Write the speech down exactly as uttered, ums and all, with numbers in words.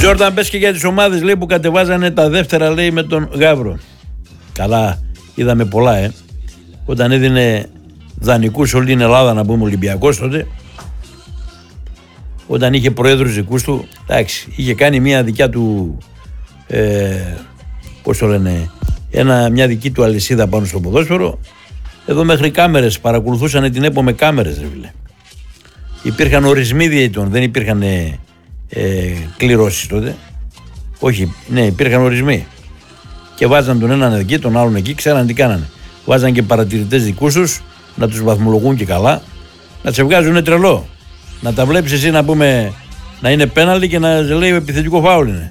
Τζόρνταν, πες και για τις ομάδες, λέει, που κατεβάζανε τα δεύτερα, λέει, με τον Γαύρο. Καλά, είδαμε πολλά, ε. Όταν έδινε δανεικούς όλη την Ελλάδα, να πούμε, Ολυμπιακός τότε, όταν είχε προέδρους δικούς του, εντάξει, είχε κάνει μια δικιά του, ε, πώς το λένε, ένα, μια δική του αλυσίδα πάνω στο ποδόσφαιρο. Εδώ μέχρι κάμερες, παρακολουθούσαν την ΕΠΟ με κάμερες, ρε φίλε. Υπήρχαν ορισμοί διαιτητών, δεν υπήρχαν ε, ε, κληρώσεις τότε. Όχι, ναι, υπήρχαν ορισμοί. Και βάζαν τον έναν εκεί, τον άλλον εκεί, ξέραν τι κάνανε. Βάζαν και παρατηρητές δικούς τους, να τους βαθμολογούν και καλά, να σε βγάζουν τρελό. Να τα βλέπεις εσύ, να πούμε, να είναι πέναλτι και να λέει επιθετικό φάουλ είναι.